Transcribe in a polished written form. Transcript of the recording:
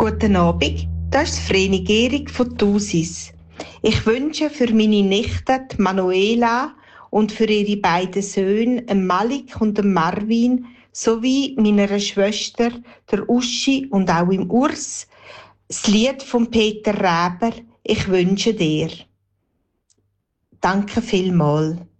Guten Abend, das ist Vreni Gehrig von Thusis. Ich wünsche für meine Nichte Manuela und für ihre beiden Söhne, Malik und Marvin, sowie meiner Schwester, der Uschi und auch im Urs, das Lied von Peter Räber, «Ich wünsche dir». Danke vielmals.